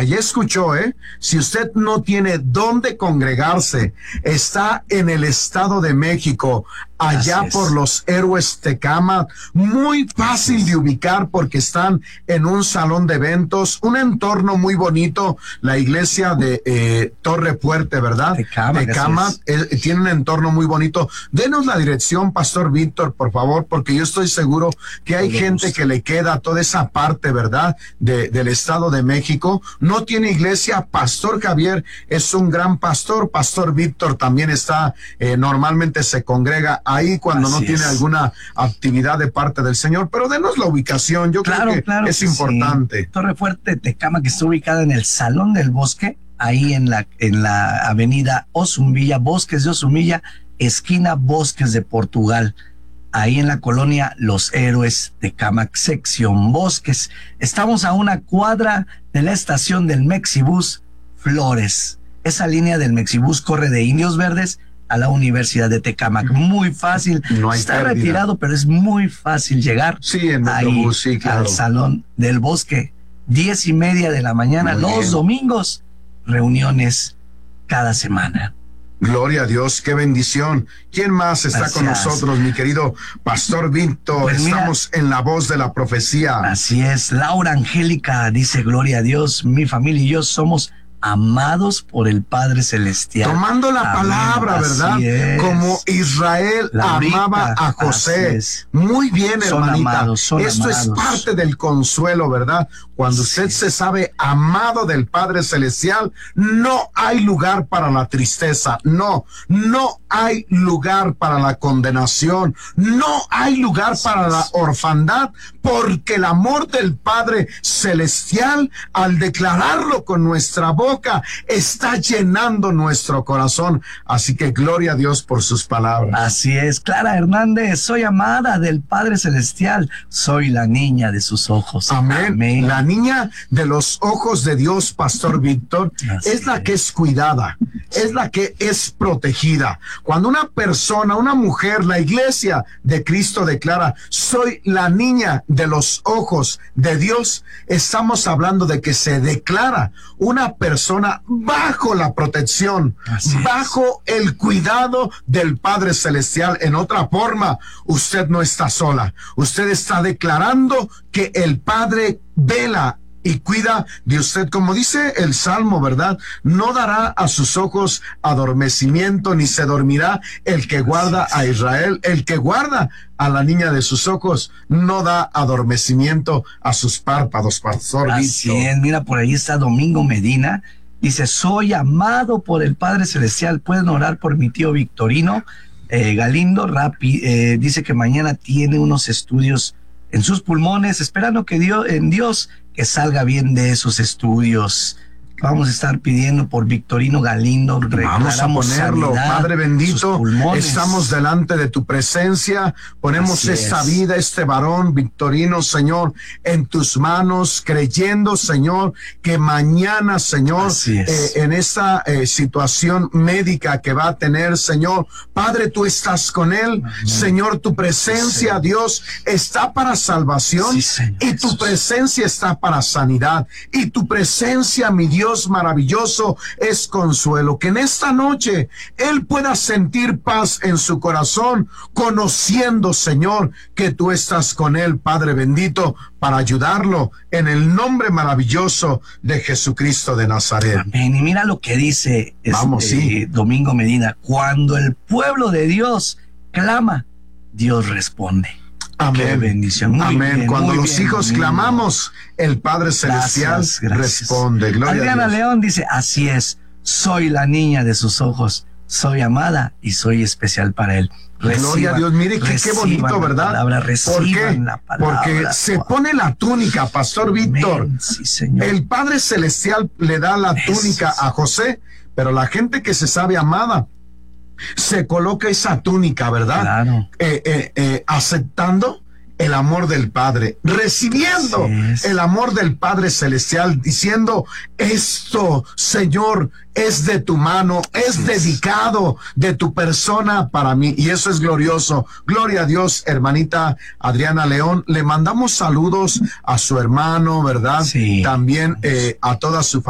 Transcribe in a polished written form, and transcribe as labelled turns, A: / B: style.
A: iglesia, ya escuchó, si usted no tiene dónde congregarse, está en el Estado de México, allá por los Héroes Tecámac, muy fácil de ubicar porque están en un salón de eventos, un entorno muy bonito, la iglesia de Torre Fuerte, ¿verdad? Tecámac tiene un entorno muy bonito. Denos la dirección, Pastor Víctor, por favor, porque yo estoy seguro que hay gente que le queda toda esa parte, ¿verdad? Del Estado de México. No tiene iglesia. Pastor Javier es un gran pastor. Pastor Víctor también está, normalmente se congrega ahí cuando no tiene alguna actividad de parte del Señor, pero denos la ubicación, yo creo que es importante.
B: Torre Fuerte Tecámac, que está ubicada en el Salón del Bosque, ahí en la avenida Osumbilla, Bosques de Osumbilla, esquina Bosques de Portugal, ahí en la colonia Los Héroes Tecámac, sección Bosques. Estamos a una cuadra de la estación del Mexibus Flores. Esa línea del Mexibus corre de Indios Verdes a la Universidad de Tecámac. Muy fácil. No está pérdida. Retirado, pero es muy fácil llegar ahí al Salón del Bosque. 10:30 de la mañana, los domingos, reuniones cada semana.
A: Gloria a Dios, qué bendición. ¿Quién más está con nosotros, mi querido Pastor Víctor? Pues estamos en la voz de la profecía.
B: Así es, Laura Angélica dice, gloria a Dios, mi familia y yo somos amados por el Padre Celestial.
A: Tomando la palabra, ¿verdad? Como Israel amaba a José. Muy bien, hermanita. Esto es parte del consuelo, ¿verdad? Cuando usted se sabe amado del Padre Celestial, no hay lugar para la tristeza. No hay lugar para la condenación. No hay lugar para la orfandad, porque el amor del Padre Celestial, al declararlo con nuestra boca, está llenando nuestro corazón. Así que gloria a Dios por sus palabras.
B: Así es, Clara Hernández, soy amada del Padre Celestial, soy la niña de sus ojos.
A: Amén. Amén. La niña de los ojos de Dios, Pastor Víctor, es la que es cuidada, es la que es protegida. Cuando una persona, una mujer, la iglesia de Cristo declara, soy la niña de los ojos de Dios, estamos hablando de que se declara una persona bajo la protección, bajo el cuidado del Padre Celestial. En otra forma, usted no está sola. Usted está declarando que el Padre vela y cuida de usted, como dice el Salmo, ¿verdad? No dará a sus ojos adormecimiento, ni se dormirá el que guarda a Israel. El que guarda a la niña de sus ojos no da adormecimiento a sus párpados, Pastor Víctor.
B: Así es, mira, por ahí está Domingo Medina. Dice, soy amado por el Padre Celestial. Pueden orar por mi tío Victorino Galindo. Dice que mañana tiene unos estudios en sus pulmones, esperando que Dios que salga bien de esos estudios. Vamos a estar pidiendo por Victorino Galindo.
A: Vamos a ponerlo, Padre bendito. Estamos delante de tu presencia. Ponemos esta vida, este varón, Victorino, Señor, en tus manos, creyendo, Señor, que mañana, Señor, en esa situación médica que va a tener, Señor, Padre, tú estás con él. Señor, tu presencia, Dios, está para salvación, y tu presencia está para sanidad, y tu presencia, mi Dios maravilloso, es consuelo. Que en esta noche él pueda sentir paz en su corazón, conociendo, Señor, que tú estás con él, Padre bendito, para ayudarlo en el nombre maravilloso de Jesucristo de Nazaret.
B: Amén. Y mira lo que dice Domingo Medina: cuando el pueblo de Dios clama, Dios responde.
A: Amén.
B: Qué bendición.
A: Amén. Cuando los hijos clamamos, el Padre Celestial responde. Gloria
B: Adriana
A: a Dios.
B: León dice, así es, soy la niña de sus ojos, soy amada y soy especial para él.
A: Gloria a Dios. Mire qué bonito, ¿verdad? ¿Por qué? Porque se pone la túnica, Pastor Víctor.
B: Sí, Señor.
A: El Padre Celestial le da la túnica a José, pero la gente que se sabe amada se coloca esa túnica, ¿verdad?
B: Claro.
A: Aceptando el amor del Padre, recibiendo el amor del Padre Celestial, diciendo, esto, Señor, es de tu mano, es dedicado de tu persona para mí, y eso es glorioso. Gloria a Dios, hermanita Adriana León. Le mandamos saludos a su hermano, ¿verdad? También a toda su familia.